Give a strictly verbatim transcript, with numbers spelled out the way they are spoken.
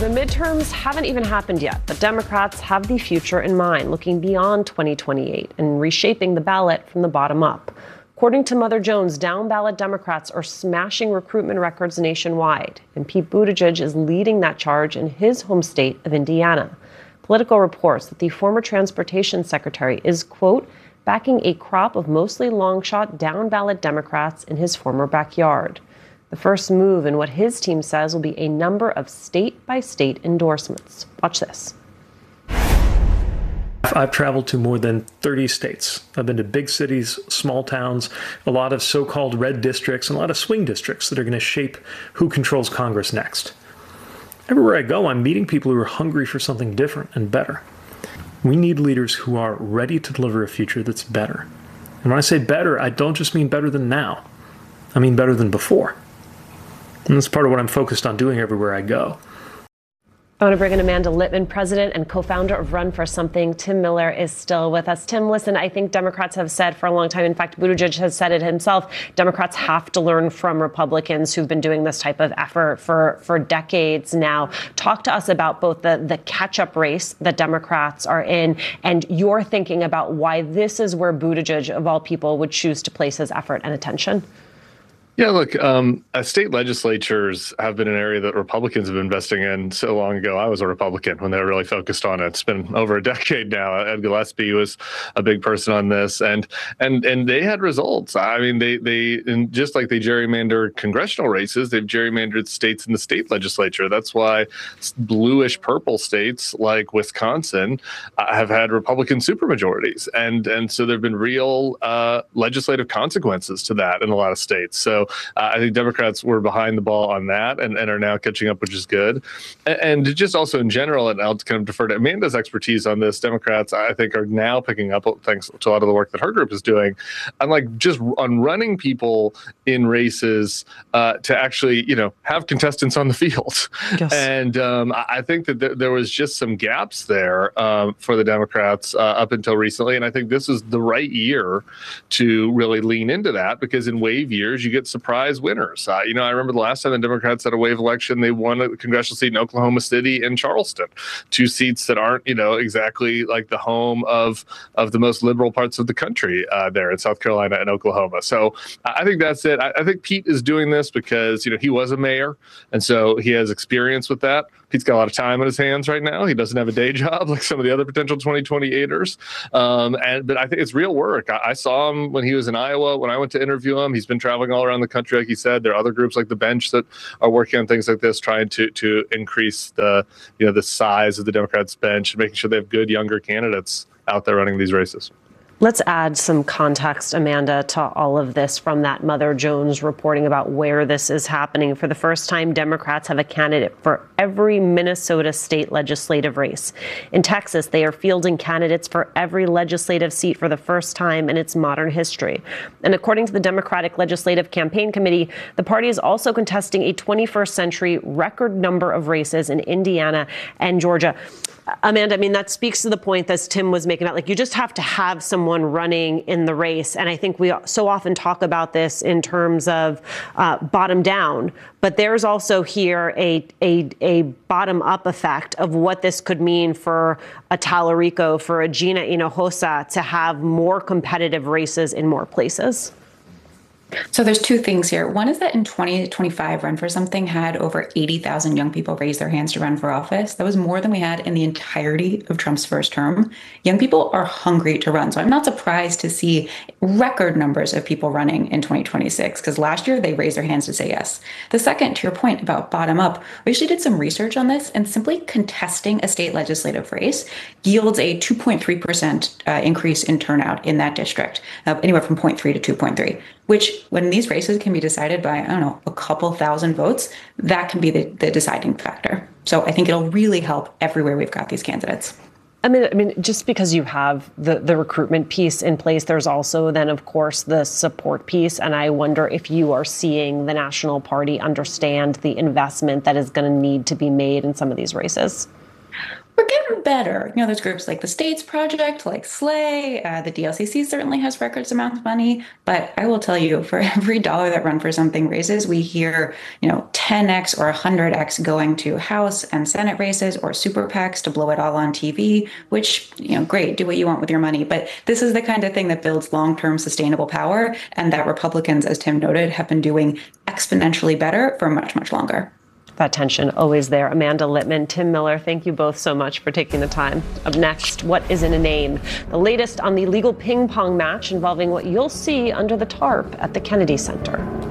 The midterms haven't even happened yet, but Democrats have the future in mind, looking beyond twenty twenty-eight and reshaping the ballot from the bottom up. According to Mother Jones, down-ballot Democrats are smashing recruitment records nationwide, and Pete Buttigieg is leading that charge in his home state of Indiana. Politico reports that the former transportation secretary is, quote, backing a crop of mostly long-shot down-ballot Democrats in his former backyard. The first move in what his team says will be a number of state-by-state endorsements. Watch this. I've traveled to more than thirty states. I've been to big cities, small towns, a lot of so-called red districts, and a lot of swing districts that are going to shape who controls Congress next. Everywhere I go, I'm meeting people who are hungry for something different and better. We need leaders who are ready to deliver a future that's better. And when I say better, I don't just mean better than now. I mean better than before. And that's part of what I'm focused on doing everywhere I go. I want to bring in Amanda Litman, president and co-founder of Run for Something. Tim Miller is still with us. Tim, listen, I think Democrats have said for a long time, in fact, Buttigieg has said it himself, Democrats have to learn from Republicans who've been doing this type of effort for, for decades now. Talk to us about both the, the catch-up race that Democrats are in and your thinking about why this is where Buttigieg, of all people, would choose to place his effort and attention. Yeah, look, um, uh, state legislatures have been an area that Republicans have been investing in so long ago. I was a Republican when they were really focused on it. It's been over a decade now. Ed Gillespie was a big person on this, and and and they had results. I mean, they they and just like they gerrymandered congressional races, they've gerrymandered states in the state legislature. That's why bluish purple states like Wisconsin uh, have had Republican supermajorities, and and so there have been real uh, legislative consequences to that in a lot of states. So. Uh, I think Democrats were behind the ball on that and, and are now catching up, which is good. And, and just also in general, and I'll kind of defer to Amanda's expertise on this, Democrats, I think, are now picking up, thanks to a lot of the work that her group is doing, on like just on running people in races uh, to actually, you know, have contestants on the field. Yes. And um, I think that th- there was just some gaps there um, for the Democrats uh, up until recently. And I think this is the right year to really lean into that, because in wave years, you get surprise winners. Uh, you know, I remember the last time the Democrats had a wave election, they won a congressional seat in Oklahoma City and Charleston, two seats that aren't, you know, exactly like the home of of the most liberal parts of the country uh, there in South Carolina and Oklahoma. So I think that's it. I, I think Pete is doing this because, you know, he was a mayor, and so he has experience with that. Pete's got a lot of time on his hands right now. He doesn't have a day job like some of the other potential twenty twenty-eighters. Um, and but I think it's real work. I, I saw him when he was in Iowa, when I went to interview him. He's been traveling all around the country, like he said. There are other groups like the Bench that are working on things like this, trying to to increase the you know the size of the Democrats' bench and making sure they have good younger candidates out there running these races. Let's add some context, Amanda, to all of this from that Mother Jones reporting about where this is happening. For the first time, Democrats have a candidate for every Minnesota state legislative race. In Texas, they are fielding candidates for every legislative seat for the first time in its modern history. And according to the Democratic Legislative Campaign Committee, the party is also contesting a twenty-first century record number of races in Indiana and Georgia. Amanda, I mean, that speaks to the point that Tim was making about, like, you just have to have someone running in the race. And I think we so often talk about this in terms of uh, bottom down, but there's also here a, a, a bottom up effect of what this could mean for a Talarico, for a Gina Hinojosa to have more competitive races in more places. So there's two things here. One is that in twenty twenty-five, Run for Something had over eighty thousand young people raise their hands to run for office. That was more than we had in the entirety of Trump's first term. Young people are hungry to run. So I'm not surprised to see record numbers of people running in twenty twenty-six, because last year they raised their hands to say yes. The second, to your point about bottom up, we actually did some research on this, and simply contesting a state legislative race yields a two point three percent uh, increase in turnout in that district, uh, anywhere from zero point three to two point three. Which, when these races can be decided by, I don't know, a couple thousand votes, that can be the, the deciding factor. So I think it'll really help everywhere we've got these candidates. I mean, I mean, just because you have the, the recruitment piece in place, there's also then, of course, the support piece. And I wonder if you are seeing the National Party understand the investment that is going to need to be made in some of these races. We're getting better. You know, there's groups like the States Project, like Slay. Uh, the D L C C certainly has records amounts of money. But I will tell you, for every dollar that Run for Something raises, we hear, you know, ten x or one hundred x going to House and Senate races or super PACs to blow it all on T V, which, you know, great, do what you want with your money. But this is the kind of thing that builds long-term sustainable power, and that Republicans, as Tim noted, have been doing exponentially better for much, much longer. That tension always there. Amanda Litman, Tim Miller, thank you both so much for taking the time. Up next, what is in a name? The latest on the legal ping pong match involving what you'll see under the tarp at the Kennedy Center.